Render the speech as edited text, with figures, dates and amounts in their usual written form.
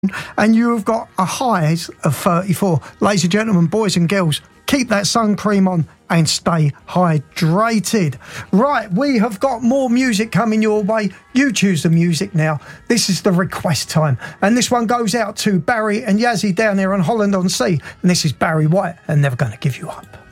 and you have got a highs of 34. Ladies and gentlemen, boys and girls, keep that sun cream on and stay hydrated. Right, we have got more music coming your way. You choose the music now. This is the request time. And this one goes out to Barry and Yazzie down there on Holland on Sea. And this is Barry White and Never Gonna Give You Up.